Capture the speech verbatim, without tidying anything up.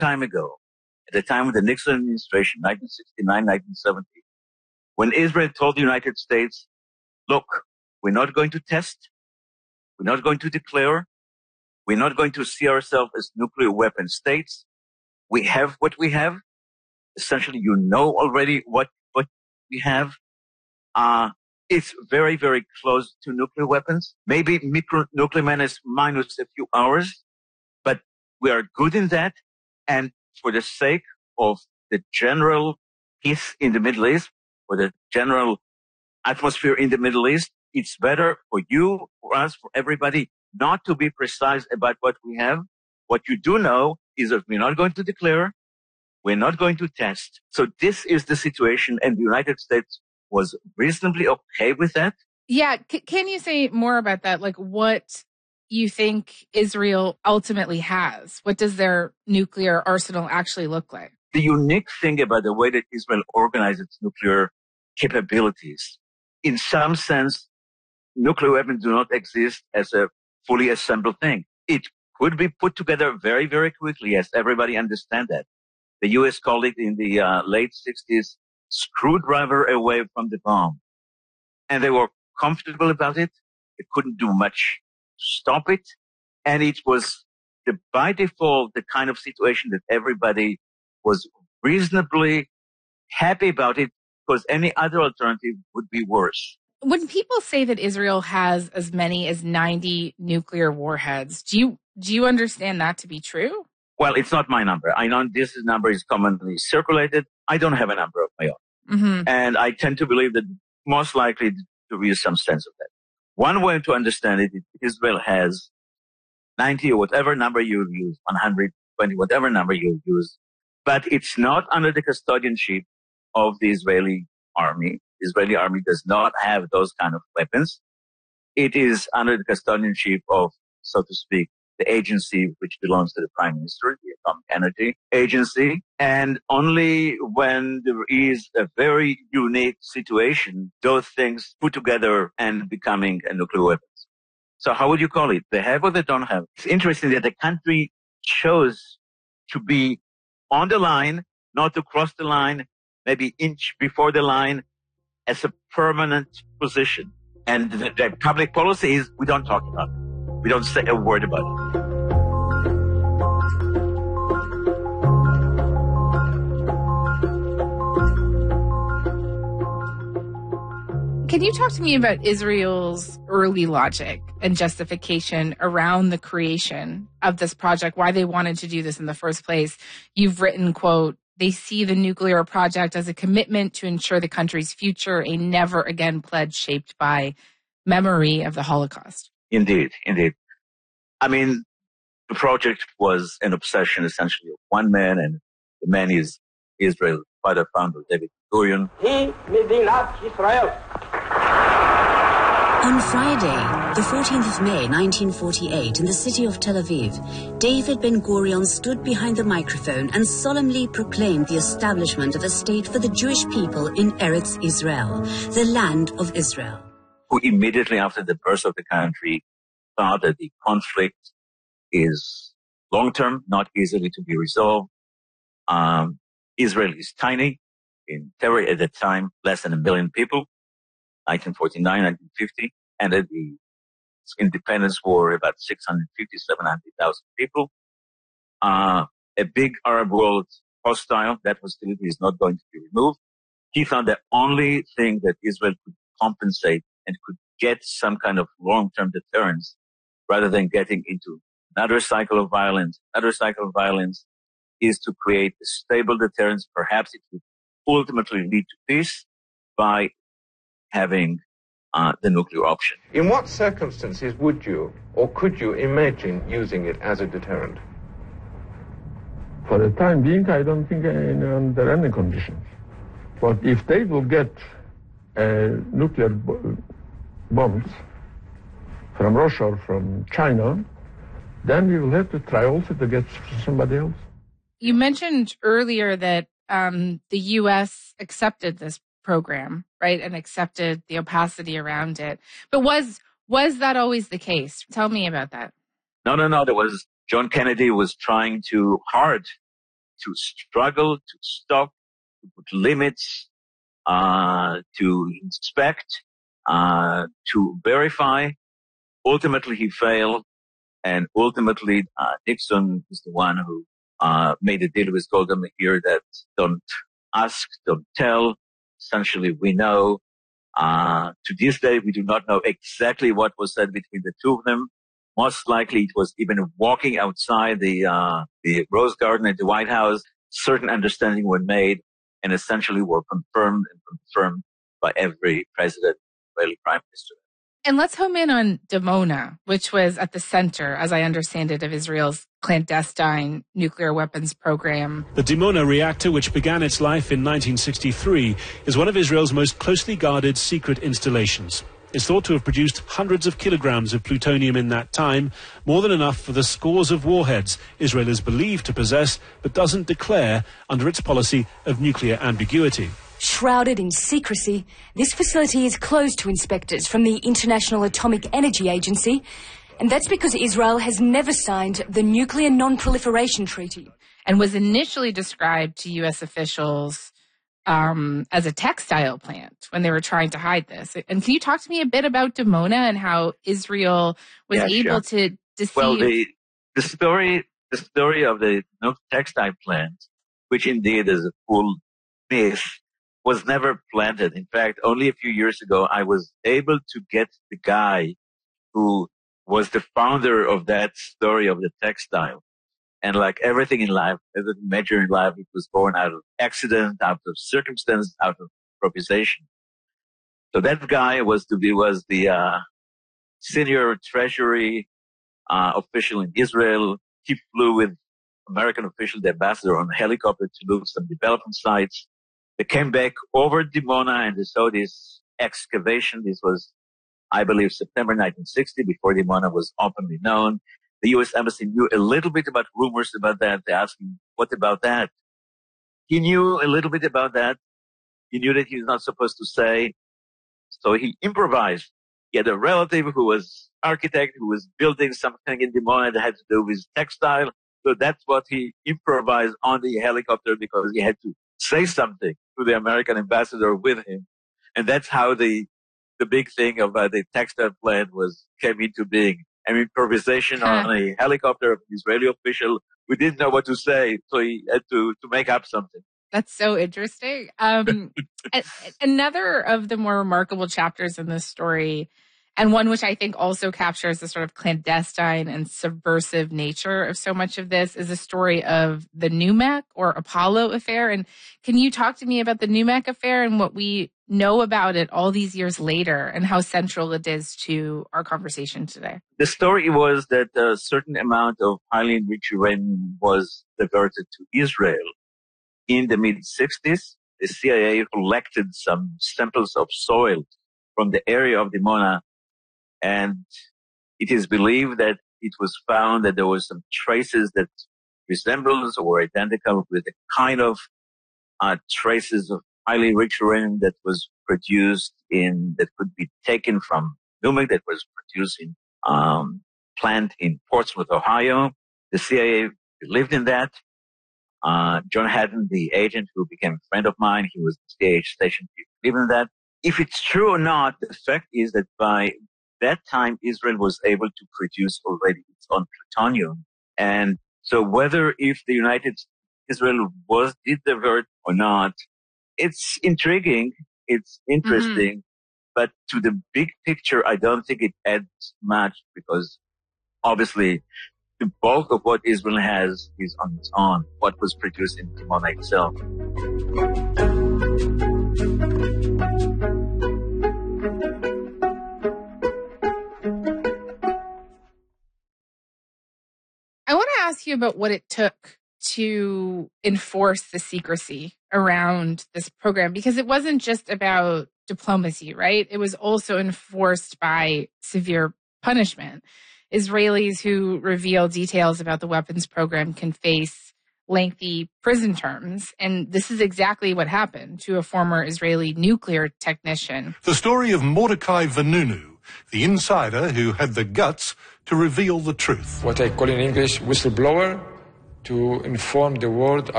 time ago, at the time of the Nixon administration, nineteen sixty-nine, nineteen seventy, when Israel told the United States, look, we're not going to test, we're not going to declare, we're not going to see ourselves as nuclear weapon states. We have what we have. Essentially, you know already what, what we have. Uh, it's very, very close to nuclear weapons. Maybe micro nuclear menace minus a few hours, but we are good in that. And for the sake of the general peace in the Middle East, for the general atmosphere in the Middle East, it's better for you, for us, for everybody, not to be precise about what we have. What you do know is that we're not going to declare, we're not going to test. So this is the situation, and the United States was reasonably okay with that. Yeah. C- can you say more about that? Like what you think Israel ultimately has? What does their nuclear arsenal actually look like? The unique thing about the way that Israel organizes its nuclear capabilities, in some sense, nuclear weapons do not exist as a fully assembled thing. It could be put together very, very quickly, as everybody understands that. The U S called it in the uh, late sixties, screwdriver away from the bomb. And they were comfortable about it. It couldn't do much to stop it. And it was the, by default, the kind of situation that everybody was reasonably happy about it, because any other alternative would be worse. When people say that Israel has as many as ninety nuclear warheads, do you do you understand that to be true? Well, it's not my number. I know this number is commonly circulated. I don't have a number of my own. Mm-hmm. And I tend to believe that most likely there is some sense of that. One way to understand it is Israel has ninety or whatever number you use, one hundred twenty, whatever number you use, but it's not under the custodianship of the Israeli army. The Israeli army does not have those kind of weapons. It is under the custodianship of, so to speak, the agency which belongs to the Prime Minister, the Atomic Energy Agency. And only when there is a very unique situation, those things put together and becoming a nuclear weapons. So how would you call it? They have or they don't have? It's interesting that the country chose to be on the line, not to cross the line, maybe inch before the line, as a permanent position. And the, the public policy is we don't talk about it. We don't say a word about it. Can you talk to me about Israel's early logic and justification around the creation of this project, why they wanted to do this in the first place? You've written, quote, they see the nuclear project as a commitment to ensure the country's future, a never again pledge shaped by memory of the Holocaust. Indeed, indeed. I mean, the project was an obsession essentially of one man, and the man is Israel's father founder, David Ben-Gurion. On Friday, the fourteenth of May, nineteen forty-eight, in the city of Tel Aviv, David Ben-Gurion stood behind the microphone and solemnly proclaimed the establishment of a state for the Jewish people in Eretz Israel, the land of Israel. Who immediately after the birth of the country thought that the conflict is long-term, not easily to be resolved. Um, Israel is tiny. In terror at that time, less than a million people. nineteen forty-nine, nineteen fifty, and at the independence war, about six hundred fifty, seven hundred thousand people. Uh, a big Arab world hostile, that hostility is not going to be removed. He found the only thing that Israel could compensate and could get some kind of long-term deterrence rather than getting into another cycle of violence, another cycle of violence, is to create a stable deterrence. Perhaps it would ultimately lead to peace by having uh, the nuclear option. In what circumstances would you or could you imagine using it as a deterrent? For the time being, I don't think in, under any conditions. But if they will get uh, nuclear b- bombs from Russia or from China, then we will have to try also to get somebody else. You mentioned earlier that um, the U S accepted this program, right, and accepted the opacity around it. But was was that always the case? Tell me about that. No, no, no. There was John Kennedy was trying too hard to struggle, to stop, to put limits, uh, to inspect, uh, to verify. Ultimately, he failed. And ultimately, uh, Nixon is the one who uh, made a deal with Golda Meir that don't ask, don't tell. Essentially, we know. Uh, to this day, we do not know exactly what was said between the two of them. Most likely, it was even walking outside the uh, the Rose Garden at the White House. Certain understanding were made and essentially were confirmed and confirmed by every president, Israeli prime minister. And let's home in on Dimona, which was at the center, as I understand it, of Israel's clandestine nuclear weapons program. The Dimona reactor, which began its life in nineteen sixty-three, is one of Israel's most closely guarded secret installations. It's thought to have produced hundreds of kilograms of plutonium in that time, more than enough for the scores of warheads Israel is believed to possess, but doesn't declare under its policy of nuclear ambiguity. Shrouded in secrecy, this facility is closed to inspectors from the International Atomic Energy Agency, and that's because Israel has never signed the Nuclear Non-Proliferation Treaty. And was initially described to U S officials um, as a textile plant when they were trying to hide this. And can you talk to me a bit about Dimona and how Israel was yeah, able sure. to deceive? Well, the, the story the story of the no, textile plant, which indeed is a full myth, was never planted. In fact, only a few years ago, I was able to get the guy who was the founder of that story of the textile. And like everything in life, everything major in life, it was born out of accident, out of circumstance, out of improvisation. So that guy was to be, was the, uh, senior treasury, uh, official in Israel. He flew with American official, the ambassador, on a helicopter to look at some development sites. They came back over Dimona and they saw this excavation. This was, I believe, September nineteen sixty, before Dimona was openly known. The U S Embassy knew a little bit about rumors about that. They asked him, what about that? He knew a little bit about that. He knew that he was not supposed to say. So he improvised. He had a relative who was architect, who was building something in Dimona that had to do with textile. So that's what he improvised on the helicopter, because he had to say something to the American ambassador with him. And that's how the the big thing about the textile plant was came into being. An improvisation huh. on a helicopter of an Israeli official who didn't know what to say, so he had to, to make up something. That's so interesting. Um, a, another of the more remarkable chapters in this story, and one which I think also captures the sort of clandestine and subversive nature of so much of this, is the story of the NUMEC or Apollo affair. And can you talk to me about the NUMEC affair and what we know about it all these years later and how central it is to our conversation today? The story was that a certain amount of highly enriched uranium was diverted to Israel. In the mid-sixties, the C I A collected some samples of soil from the area of Dimona, and it is believed that it was found that there was some traces that resembles or were identical with the kind of uh, traces of highly rich uranium that was produced in, that could be taken from NUMEC, that was produced in um, plant in Portsmouth, Ohio. The C I A believed in that. Uh, John Haddon, the agent who became a friend of mine, he was the C I A station chief, believed in that. If it's true or not, the fact is that by that time, Israel was able to produce already its own plutonium. And so whether if the United Israel was, did divert or not, it's intriguing, it's interesting, mm-hmm. but to the big picture, I don't think it adds much, because obviously the bulk of what Israel has is on its own, what was produced in Dimona itself. I want to ask you about what it took to enforce the secrecy around this program, because it wasn't just about diplomacy, right? It was also enforced by severe punishment. Israelis who reveal details about the weapons program can face lengthy prison terms, and this is exactly what happened to a former Israeli nuclear technician. The story of Mordecai Vanunu, the insider who had the guts to reveal the truth. What I call in English whistleblower, to inform the world